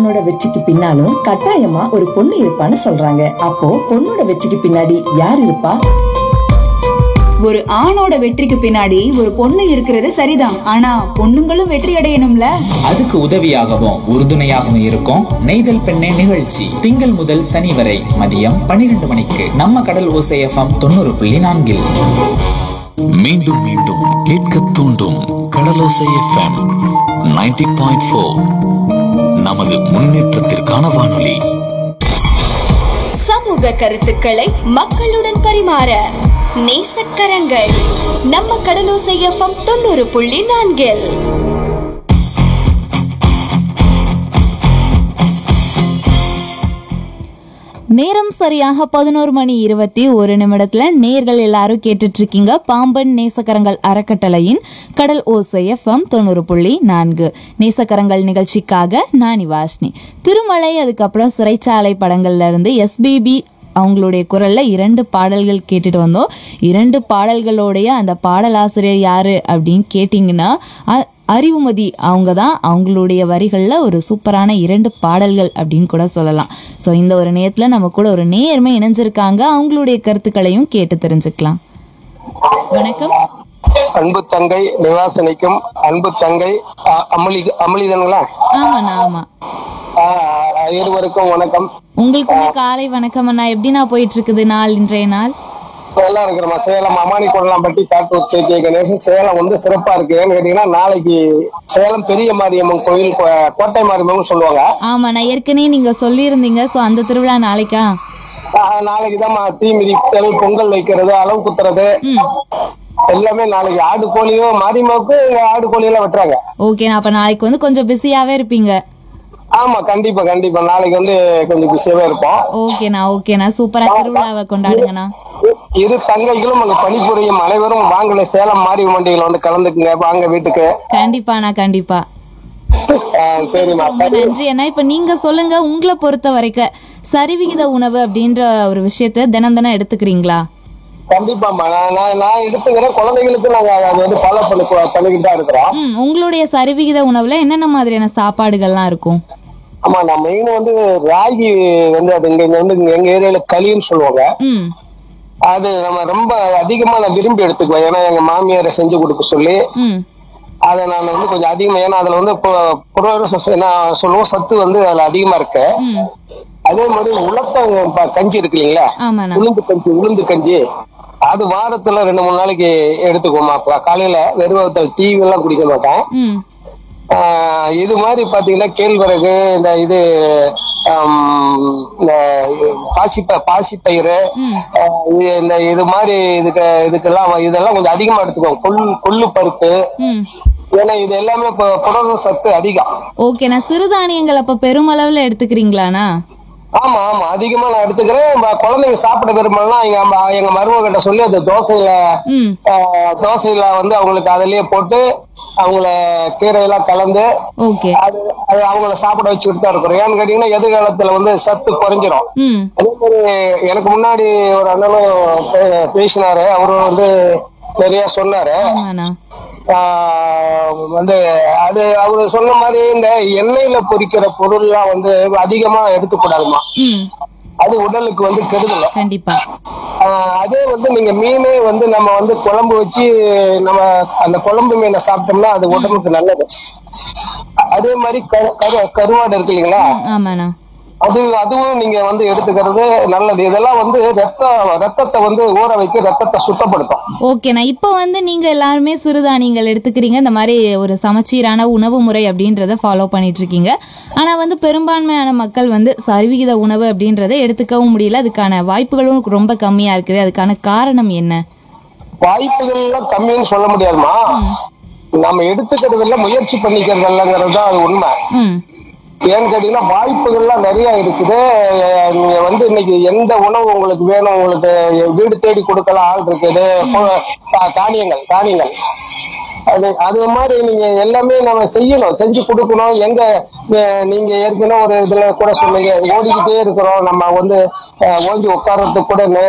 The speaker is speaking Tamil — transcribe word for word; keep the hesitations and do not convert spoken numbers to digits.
ஆணோட வெற்றிக்கு பின்னாலும் கட்டாயமா ஒரு பொண்ணு இருப்பான்னு சொல்றாங்க. அப்போ பொண்ணோட வெற்றிக்கு பின்னாடி யார் இருப்பா? ஒரு ஆணோட வெற்றிக்கு பின்னாடி ஒரு பொண்ணு இருக்கிறது சரிதான். ஆனா பொண்ணுங்களும் வெற்றி அடையணும்ல. அதுக்கு உதவியாகவும் உறுதுணையாகவும் இருக்கும் நெய்தல் பெண்ணே நிகழ்ச்சி. திங்கள் முதல் சனி வரை மதியம் பன்னிரண்டு மணிக்கு நம்ம கடல் ஓசை எஃப்எம் தொண்ணூறு புள்ளி நான்கில். மீண்டும் மீண்டும் கேட்க தூண்டும் கடலோசை எஃப்எம் நைன்டி பாயிண்ட் ஃபோர். நமது முன்னேற்றத்திற்கான வானொலி. சமூக கருத்துக்களை மக்களுடன் பரிமாற நேசக்கரங்கள் நம்ம கடலோசை எஃப்எம் தொண்ணூறு புள்ளி நான்கில். நேரம் சரியாக பதினோரு மணி இருபத்தி ஒரு நிமிடத்துல நேர்கள் எல்லாரும் கேட்டுட்டு இருக்கீங்க பாம்பன் நேசக்கரங்கள் அறக்கட்டளையின் கடல் ஓசை எஃப்எம் தொண்ணூறு புள்ளி நான்கு. நேசக்கரங்கள் நிகழ்ச்சிக்காக நான் வாஷ்னி. திருமலை, அதுக்கப்புறம் சிறைச்சாலை படங்கள்ல இருந்து எஸ்பிபி அவங்களுடைய குரல்ல இரண்டு பாடல்கள் கேட்டுட்டு வந்தோம். இரண்டு பாடல்களுடைய அந்த பாடலாசிரியர் யாரு அப்படின்னு கேட்டிங்கன்னா அறிவுமதி அவங்க தான். அவங்களுடைய வரிகளில் ஒரு சூப்பரான இரண்டு பாடல்கள் அப்படின்னு கூட சொல்லலாம். ஸோ இந்த ஒரு நேரத்தில் நம்ம கூட ஒரு நேர்மை இணைஞ்சிருக்காங்க. அவங்களுடைய கருத்துக்களையும் கேட்டு தெரிஞ்சுக்கலாம். வணக்கம். அன்பு தங்கை நிவாசனிக்கும் அன்பு தங்கை அமளி அமளிதானுங்களா? ஆமாண்ணா, ஆமா. இருவருக்கும் வணக்கம். உங்களுக்குமே காலை வணக்கம் அண்ணா. எப்படிண்ணா போயிட்டு இருக்குது நாள், இன்றைய நாள்? நல்லா இருக்கிறோமா. சேலம் அமானி கொள்ளலாம் பட்டி காட்டு கணேசன். சேலம் வந்து சிறப்பா இருக்கு. ஏன்னு கேட்டீங்கன்னா நாளைக்கு சேலம் பெரிய மாரியம்மன் கோயில், கோட்டை மாரியம்மன் சொல்லுவாங்க. ஆமா, நான் ஏற்கனவே நீங்க சொல்லியிருந்தீங்க. சோ அந்த திருவிழா நாளைக்கா? நாளைக்குதான் தீ மிதித்தல், பொங்கல் வைக்கிறது, அளவு குத்துறது எல்லாமே நாளைக்கு. ஆடு கோழியும் மாரியம்மாவுக்கு ஆடு கோழியெல்லாம் வெட்டுறாங்க. ஓகே, அப்ப நாளைக்கு வந்து கொஞ்சம் பிஸியாவே இருப்பீங்க. ஆமா, கண்டிப்பா கண்டிப்பா நாளைக்கு வந்து கொஞ்சம் பிஸியாவே இருப்போம். ஓகேண்ணா, ஓகேண்ணா. சூப்பரா திருவிழாவை கொண்டாடுங்கண்ணா. இரு தங்கைகளும் அங்க பணிபுரியும் அனைவரும் வாங்கல சேலம் மாரி மண்டிகள் வந்து கலந்துக்குங்க வாங்க வீட்டுக்கு. கண்டிப்பாண்ணா, கண்டிப்பா. சரிம்மா, நன்றி அண்ணா. இப்ப நீங்க சொல்லுங்க, உங்களை பொறுத்த வரைக்கும் சரிவிகித உணவு அப்படின்ற ஒரு விஷயத்த தினம் தினம் எடுத்துக்கிறீங்களா? கண்டிப்பாமா, நான் நான் எடுத்துக்கிறேன். குழந்தைகளுக்கு நாங்க அது வந்து ஃபாலோ பண்ணி பண்ணிக்கிட்டு தான் இருக்கிறோம். உங்களுடைய சரிவிகித உணவுல என்னென்ன மாதிரியான சாப்பாடுகள்லாம் இருக்கும்? ஆமா, நான் மெயின் வந்து ராகி வந்து அது இங்க வந்து எங்க ஏரியால களின்னு சொல்லுவாங்க. அது நம்ம ரொம்ப அதிகமா நான் விரும்பி எடுத்துக்குவேன். ஏன்னா எங்க மாமியாரை செஞ்சு கொடுக்க சொல்லி அதை நான் வந்து கொஞ்சம் அதிகமா, ஏன்னா அதுல வந்து சொல்லுவோம் சத்து வந்து அதுல அதிகமா இருக்கு. அதே மாதிரி உலக்க கஞ்சி இருக்கு இல்லைங்களா, உளுந்து கஞ்சி உளுந்து கஞ்சி அது வாரத்துல ரெண்டு மூணு நாளைக்கு எடுத்துக்குவோமா. காலையில வெறுவத்தில் டீ எல்லாம் குடிக்க மாட்டேன். ஆஹ் இது மாதிரி பாத்தீங்கன்னா கேழ்வரகு, இந்த இது இந்த பாசிப்ப பாசிப்பயிறு, இந்த இது மாதிரி இதுக்கு இதுக்கெல்லாம் இதெல்லாம் கொஞ்சம் அதிகமா எடுத்துக்குவோம். கொள்ளு கொள்ளு பருப்பு, ஏன்னா இது எல்லாமே புரத சத்து அதிகம். ஓகே, நான் சிறுதானியங்கள் அப்ப பெருமளவுல எடுத்துக்கிறீங்களாண்ணா? ஆமா ஆமா, அதிகமா நான் எடுத்துக்கிறேன். குழந்தைங்க சாப்பிட விரும்பலாம். எங்க எங்க மருமக கிட்ட சொல்லி அந்த தோசையில தோசையில வந்து அவங்களுக்கு அதுலயே போட்டு அவங்கள கீரையெல்லாம் கலந்து அது அது அவங்கள சாப்பிட வச்சுக்கிட்டு தான் இருக்கிறோம். ஏன்னு கேட்டீங்கன்னா எதிர்காலத்துல வந்து சத்து குறைஞ்சிரும். அதே மாதிரி எனக்கு முன்னாடி ஒரு அண்ணனும் பேசினாரு. அவரும் வந்து நிறைய சொன்னாரு. வந்து அது அவரு சொன்ன மாதிரி இந்த எண்ணெயில பொரிக்கிற பொருள் எல்லாம் வந்து அதிகமா எடுத்துக்கூடாதுமா. அது உடலுக்கு வந்து கெடுதல். கண்டிப்பா. அதே வந்து நீங்க மீனே வந்து நம்ம வந்து குழம்பு வச்சு நம்ம அந்த குழம்பு மீனை சாப்பிட்டோம்னா அது உடம்புக்கு நல்லது. அதே மாதிரி கருவாடு இருக்கு இல்லைங்களா, அது அதுவும் நீங்க வந்து எடுத்துக்கிறது நல்லது. இதெல்லாம் வந்து ரத்த ரத்தத்தை வந்து ஊற வைக்க ரத்தத்தை சுத்தப்படுத்தும். ஓகேண்ணா, இப்போ வந்து நீங்க எல்லாருமே சிறுதானியங்கள் எடுத்துக்கிறீங்க, இந்த மாதிரி ஒரு சமச்சீரான உணவு முறை அப்படின்றத ஃபாலோ பண்ணிட்டு இருக்கீங்க. ஆனா வந்து பெரும்பான்மையான மக்கள் வந்து சரிவிகித உணவு அப்படின்றத எடுத்துக்கவும் முடியல. அதுக்கான வாய்ப்புகளும் ரொம்ப கம்மியா இருக்குது. அதுக்கான காரணம் என்ன? வாய்ப்புகள் எல்லாம் கம்மின்னு சொல்ல முடியாதுமா. நம்ம எடுத்துக்கிறதுல முயற்சி பண்ணிக்கிறது தான் அது உண்மை. ஏன்னு கேட்டீங்கன்னா வாய்ப்புகள்லாம் நிறைய இருக்குது. நீங்க வந்து இன்னைக்கு எந்த உணவு உங்களுக்கு வேணும், உங்களுக்கு வீடு தேடி கொடுக்கலாம் ஆள் இருக்குது. தானியங்கள் தானியங்கள் அது அது மாதிரி நீங்க எல்லாமே நம்ம செய்யணும், செஞ்சு கொடுக்கணும். எங்க நீங்க ஏற்கனவே ஒரு இதுல கூட சொன்னீங்க, ஓடிக்கிட்டே இருக்கிறோம், நம்ம வந்து ஓஞ்சி உட்கார்றதுக்கு கூட